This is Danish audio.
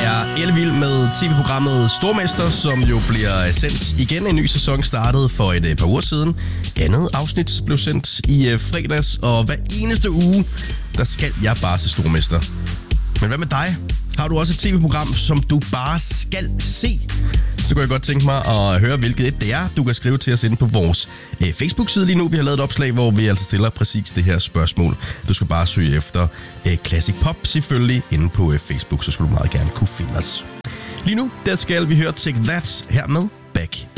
er ellevild med tv-programmet Stormester, som jo bliver sendt igen. En ny sæson startede for et par uger siden. Andet afsnit blev sendt i fredags, og hver eneste uge, der skal jeg bare se Stormester. Men hvad med dig? Har du også et tv-program, som du bare skal se? Så kunne jeg godt tænke mig at høre, hvilket et det er. Du kan skrive til os inde på vores Facebook-side lige nu. Vi har lavet et opslag, hvor vi altså stiller præcis det her spørgsmål. Du skal bare søge efter Classic Pop selvfølgelig inde på Facebook, så skulle du meget gerne kunne finde os. Lige nu, der skal vi høre Take That her med Back